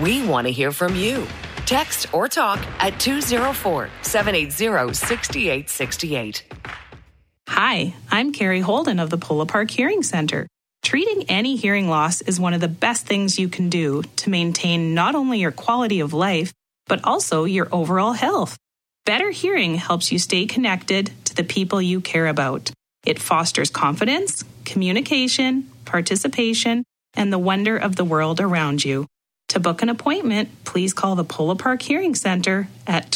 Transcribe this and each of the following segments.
We want to hear from you. Text or talk at 204-780-6868. Hi, I'm Carrie Holden of the Polo Park Hearing Center. Treating any hearing loss is one of the best things you can do to maintain not only your quality of life, but also your overall health. Better hearing helps you stay connected to the people you care about. It fosters confidence, communication, participation, and the wonder of the world around you. To book an appointment, please call the Polo Park Hearing Center at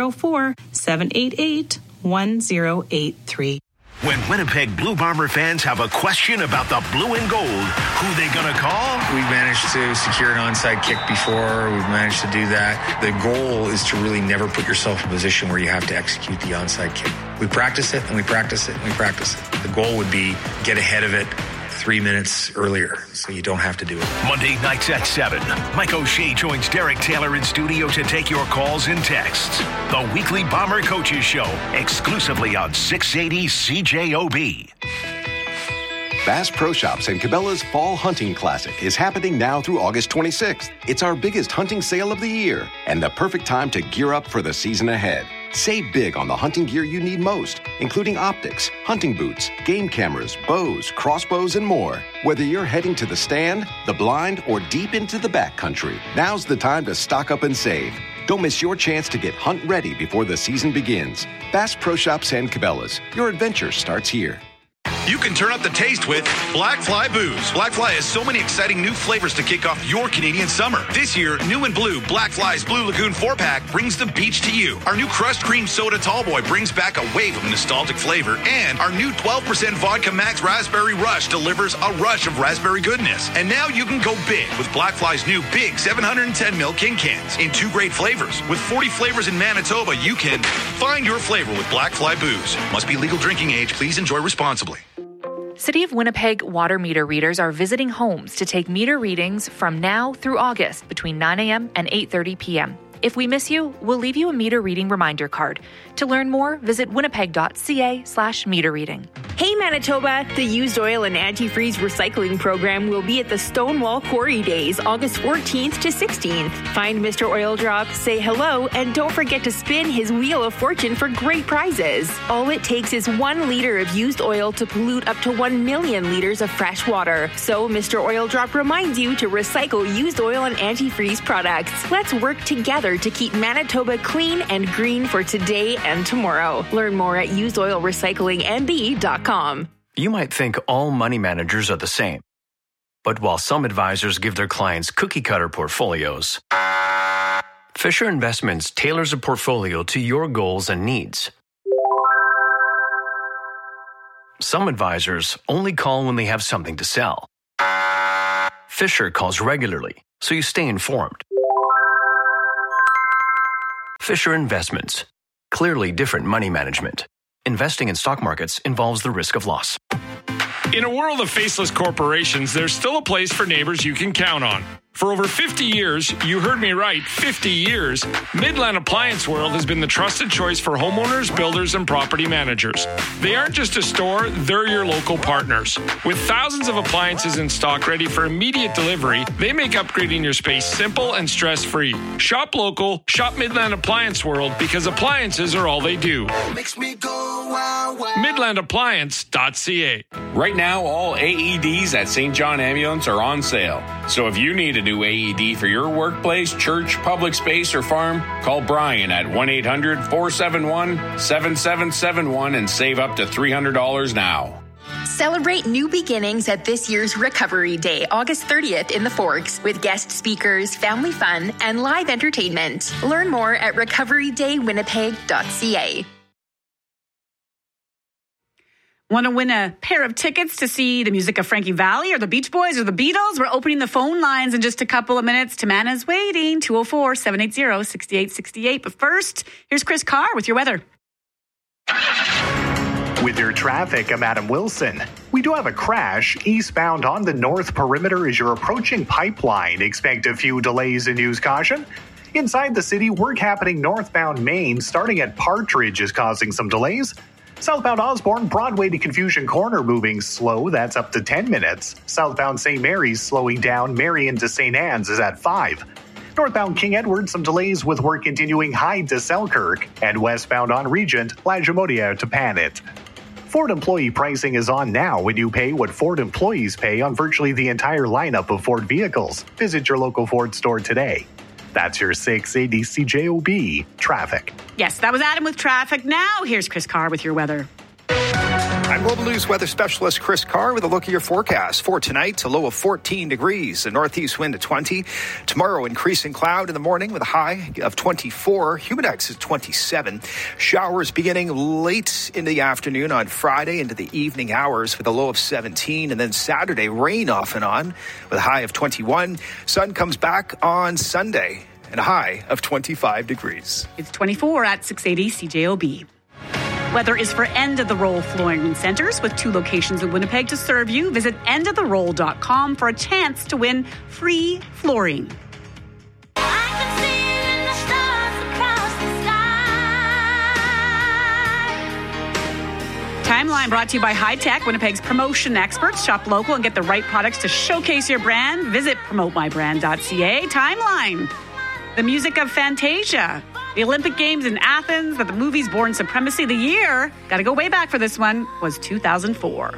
204-788-1083. When Winnipeg Blue Bomber fans have a question about the blue and gold, who they gonna call? We've managed to secure an onside kick before. We've managed to do that. The goal is to really never put yourself in a position where you have to execute the onside kick. We practice it and we practice it and we practice it. The goal would be get ahead of it 3 minutes earlier so you don't have to do it. Monday nights at 7. Mike O'Shea joins Derek Taylor in studio to take your calls and texts. The weekly Bomber Coaches Show, exclusively on 680 CJOB. Bass Pro Shops and Cabela's Fall Hunting Classic is happening now through August 26th. It's our biggest hunting sale of the year and the perfect time to gear up for the season ahead. Save big on the hunting gear you need most, including optics, hunting boots, game cameras, bows, crossbows, and more. Whether you're heading to the stand, the blind, or deep into the backcountry, now's the time to stock up and save. Don't miss your chance to get hunt ready before the season begins. Bass Pro Shops and Cabela's. Your adventure starts here. You can turn up the taste with Black Fly Booze. Black Fly has so many exciting new flavors to kick off your Canadian summer. This year, new and blue, Black Fly's Blue Lagoon 4-pack brings the beach to you. Our new Crushed Cream Soda Tallboy brings back a wave of nostalgic flavor. And our new 12% Vodka Max Raspberry Rush delivers a rush of raspberry goodness. And now you can go big with Black Fly's new big 710ml King Cans in 2 great flavors. With 40 flavors in Manitoba, you can find your flavor with Black Fly Booze. Must be legal drinking age. Please enjoy responsibly. City of Winnipeg water meter readers are visiting homes to take meter readings from now through August between 9 a.m. and 8:30 p.m. If we miss you, we'll leave you a meter reading reminder card. To learn more, visit winnipeg.ca/meter reading. Hey Manitoba, the used oil and antifreeze recycling program will be at the Stonewall Quarry Days, August 14th to 16th. Find Mr. Oil Drop, say hello, and don't forget to spin his Wheel of Fortune for great prizes. All it takes is 1 liter of used oil to pollute up to 1 million liters of fresh water. So Mr. Oil Drop reminds you to recycle used oil and antifreeze products. Let's work together to keep Manitoba clean and green for today and tomorrow. Learn more at usedoilrecyclingmb.com. You might think all money managers are the same. But while some advisors give their clients cookie-cutter portfolios, Fisher Investments tailors a portfolio to your goals and needs. Some advisors only call when they have something to sell. Fisher calls regularly, so you stay informed. Fisher Investments. Clearly different money management. Investing in stock markets involves the risk of loss. In a world of faceless corporations, there's still a place for neighbors you can count on. For over 50 years, you heard me right, 50 years, Midland Appliance World has been the trusted choice for homeowners, builders, and property managers. They aren't just a store, they're your local partners. With thousands of appliances in stock ready for immediate delivery, they make upgrading your space simple and stress-free. Shop local, shop Midland Appliance World, because appliances are all they do. Makes me go wow, wow. MidlandAppliance.ca. Right now, all AEDs at St. John Ambulance are on sale. So if you need a new AED for your workplace, church, public space, or farm, call Brian at 1-800-471-7771 and save up to $300 now. Celebrate new beginnings at this year's Recovery Day, August 30th in the Forks, with guest speakers, family fun, and live entertainment. Learn more at recoverydaywinnipeg.ca. Want to win a pair of tickets to see the music of Frankie Valli or the Beach Boys or the Beatles? We're opening the phone lines in just a couple of minutes. Tamanna's waiting, 204-780-6868. But first, here's Chris Carr with your weather. With your traffic, I'm Adam Wilson. We do have a crash eastbound on the north perimeter as you're approaching Pipeline. Expect a few delays and use caution. Inside the city, work happening northbound Main, starting at Partridge, is causing some delays. Southbound Osborne, Broadway to Confusion Corner moving slow. That's up to 10 minutes. Southbound St. Mary's slowing down. Marion to St. Anne's is at 5. Northbound King Edward, some delays with work continuing Hyde to Selkirk, and westbound on Regent, Lajimodia to Panet. Ford employee pricing is on now when you pay what Ford employees pay on virtually the entire lineup of Ford vehicles. Visit your local Ford store today. That's your 680 CJOB traffic. Yes, that was Adam with traffic. Now here's Chris Carr with your weather. I'm Global News weather specialist Chris Carr with a look at your forecast. For tonight, a low of 14 degrees, a northeast wind at 20. Tomorrow, increasing cloud in the morning with a high of 24. Humidex is 27. Showers beginning late in the afternoon on Friday into the evening hours with a low of 17. And then Saturday, rain off and on with a high of 21. Sun comes back on Sunday and a high of 25 degrees. It's 24 at 680 CJOB. Weather is for End of the Roll Flooring Centers with 2 locations in Winnipeg to serve you. Visit endoftheroll.com for a chance to win free flooring. Timeline brought to you by High Tech, Winnipeg's promotion experts. Shop local and get the right products to showcase your brand. Visit promotemybrand.ca. Timeline. The music of Fantasia. The Olympic Games in Athens, that the movie's Born Supremacy. The year, got to go way back for this one, was 2004.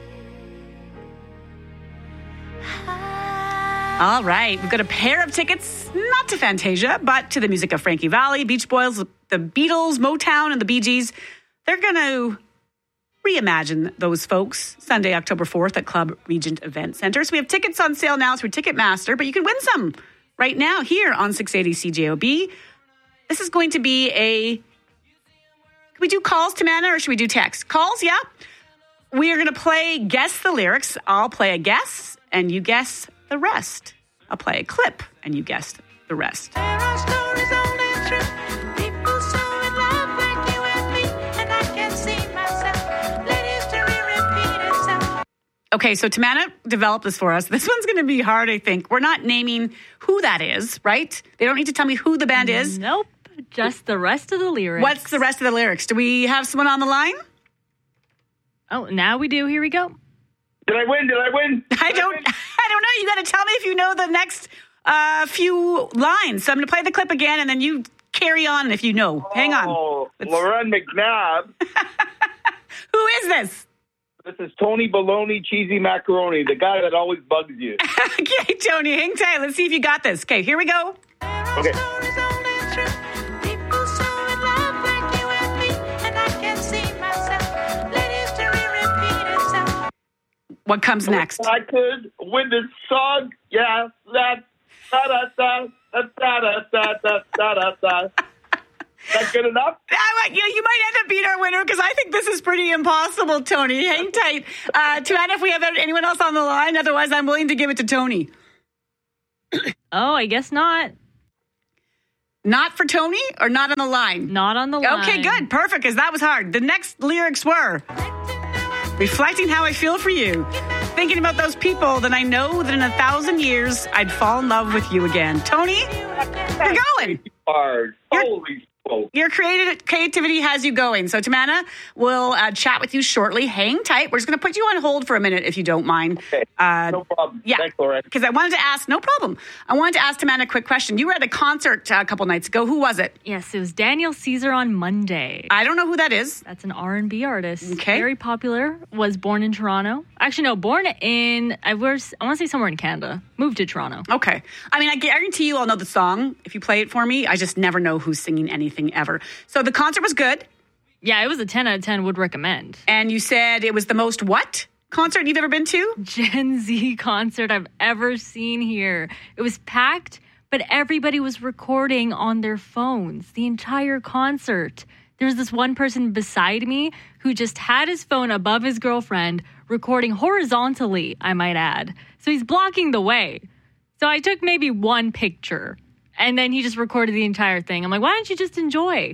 All right, we've got a pair of tickets, not to Fantasia, but to the music of Frankie Valli, Beach Boys, the Beatles, Motown, and the Bee Gees. They're going to reimagine those folks Sunday, October 4th at Club Regent Event Center. So we have tickets on sale now through Ticketmaster, but you can win some right now here on 680 CJOB. This is going to be can we do calls, Tamana, or should we do text? Calls, yeah. We are going to play Guess the Lyrics. I'll play a guess, and you guess the rest. I'll play a clip, and you guess the rest. There are stories only true. People so in love like you and me, and I can't see myself. Let history repeat itself. Okay, so Tamana developed this for us. This one's going to be hard, I think. We're not naming who that is, right? They don't need to tell me who the band is. Nope. Just the rest of the lyrics. What's the rest of the lyrics? Do we have someone on the line? Oh, now we do. Here we go. Did I win? I don't know. You got to tell me if you know the next few lines. So I'm going to play the clip again, and then you carry on if you know. Hang on. Lauren McNabb. Who is this? This is Tony Baloney Cheesy Macaroni, the guy that always bugs you. Okay, Tony, hang tight. Let's see if you got this. Okay, here we go. Okay. What comes next? I could win this song. Yeah, that da da da da da da da da da. That good enough? You might end up being our winner because I think this is pretty impossible, Tony. Hang tight. Tuana, if we have anyone else on the line, otherwise I'm willing to give it to Tony. Oh, I guess not. Not for Tony or not on the line? Not on the line. Okay, good. Perfect, because that was hard. The next lyrics were... reflecting how I feel for you. Thinking about those people that I know that in 1,000 years I'd fall in love with you again. Tony, you're going. Hard. Holy smoke. Your creativity has you going. So, Tamana, we'll chat with you shortly. Hang tight. We're just going to put you on hold for a minute, if you don't mind. Okay. No problem. Yeah. Thanks, Lauren. Because I wanted to ask, no problem. I wanted to ask Tamana a quick question. You were at a concert a couple nights ago. Who was it? Yes, it was Daniel Caesar on Monday. I don't know who that is. That's an R&B artist. Okay. Very popular. Was born in Toronto. Actually, no, born in, I want to say somewhere in Canada. Moved to Toronto. Okay. I mean, I guarantee you I'll know the song if you play it for me. I just never know who's singing anything ever. So the concert was good. Yeah, it was a 10 out of 10, would recommend. And you said it was the most what concert you've ever been to? Gen Z concert I've ever seen here. It was packed, but everybody was recording on their phones the entire concert. There was this one person beside me who just had his phone above his girlfriend, recording horizontally, I might add. So he's blocking the way. So I took maybe one picture, and then he just recorded the entire thing. I'm like, why don't you just enjoy?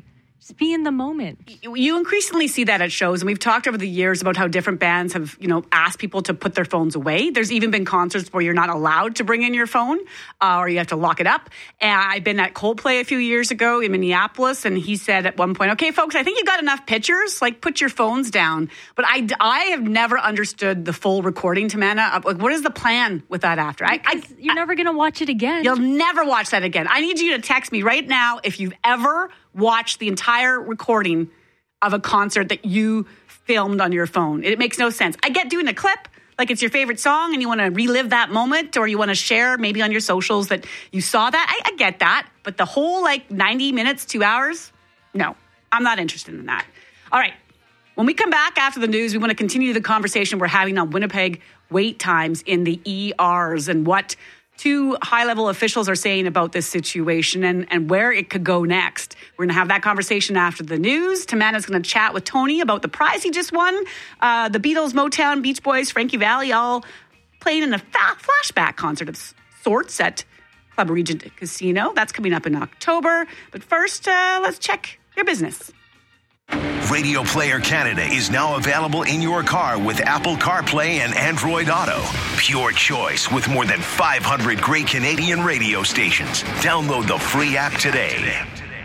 Just be in the moment. You increasingly see that at shows, and we've talked over the years about how different bands have, asked people to put their phones away. There's even been concerts where you're not allowed to bring in your phone, or you have to lock it up. And I've been at Coldplay a few years ago in Minneapolis, and he said at one point, "Okay, folks, I think you got enough pictures. Like, put your phones down." But I have never understood the full recording, Tamana. Like, what is the plan with that after? You're never going to watch it again. You'll never watch that again. I need you to text me right now if you've ever watched the entire recording of a concert that you filmed on your phone. It makes no sense. I get doing a clip, like it's your favorite song and you want to relive that moment, or you want to share maybe on your socials that you saw that. I get that. But the whole 90 minutes, 2 hours, no, I'm not interested in that. All right. When we come back after the news, we want to continue the conversation we're having on Winnipeg wait times in the ERs and what two high-level officials are saying about this situation and where it could go next. We're going to have that conversation after the news. Tamana's going to chat with Tony about the prize he just won. The Beatles, Motown, Beach Boys, Frankie Valli all playing in a flashback concert of sorts at Club Regent Casino. That's coming up in October. But first, let's check your business. Radio Player Canada is now available in your car with Apple CarPlay and Android Auto. Pure choice with more than 500 great Canadian radio stations. Download the free app today.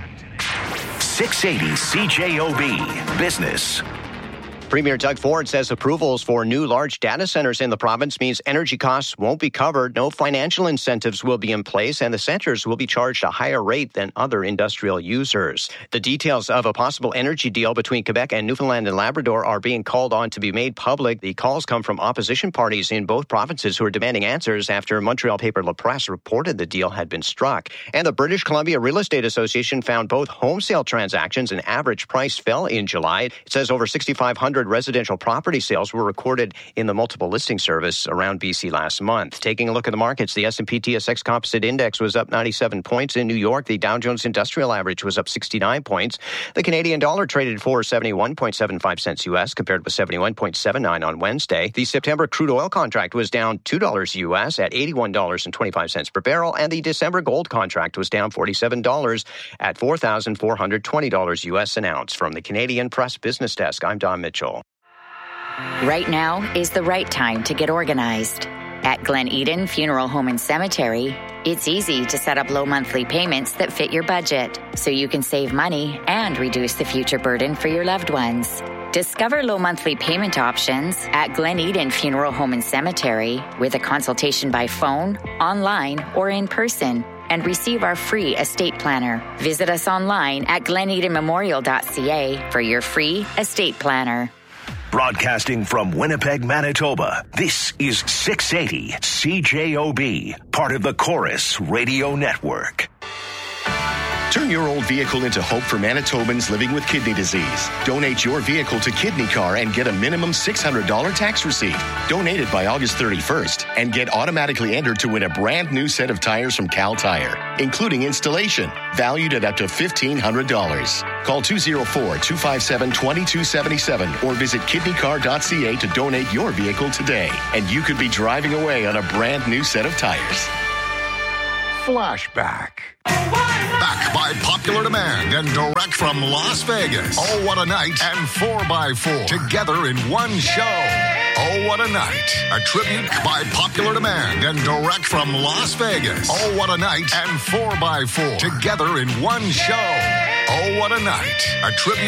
680 CJOB Business. Premier Doug Ford says approvals for new large data centers in the province means energy costs won't be covered, no financial incentives will be in place, and the centers will be charged a higher rate than other industrial users. The details of a possible energy deal between Quebec and Newfoundland and Labrador are being called on to be made public. The calls come from opposition parties in both provinces who are demanding answers after Montreal paper La Presse reported the deal had been struck. And the British Columbia Real Estate Association found both home sale transactions and average price fell in July. It says over 6,500 residential property sales were recorded in the multiple listing service around BC last month. Taking a look at the markets, the S&P TSX Composite Index was up 97 points. In New York, the Dow Jones Industrial Average was up 69 points. The Canadian dollar traded for 71.75 cents U.S. compared with 71.79 on Wednesday. The September crude oil contract was down $2 U.S. at $81.25 per barrel, and the December gold contract was down $47 at $4,420 U.S. an ounce. From the Canadian Press Business Desk, I'm Don Mitchell. Right now is the right time to get organized. At Glen Eden Funeral Home and Cemetery, it's easy to set up low monthly payments that fit your budget, so you can save money and reduce the future burden for your loved ones. Discover low monthly payment options at Glen Eden Funeral Home and Cemetery with a consultation by phone, online, or in person, and receive our free estate planner. Visit us online at glenedenmemorial.ca for your free estate planner. Broadcasting from Winnipeg, Manitoba, this is 680 CJOB, part of the Chorus Radio Network. Turn your old vehicle into hope for Manitobans living with kidney disease. Donate your vehicle to Kidney Car and get a minimum $600 tax receipt. Donate it by August 31st and get automatically entered to win a brand new set of tires from Cal Tire, including installation, valued at up to $1,500. Call 204-257-2277 or visit kidneycar.ca to donate your vehicle today, and you could be driving away on a brand new set of tires. Flashback. Back by popular demand and direct from Las Vegas. Oh, what a night and 4x4 together in one show. Oh, what a night. A tribute by popular demand and direct from Las Vegas. Oh, what a night and 4x4 together in one show. Oh, what a night. A tribute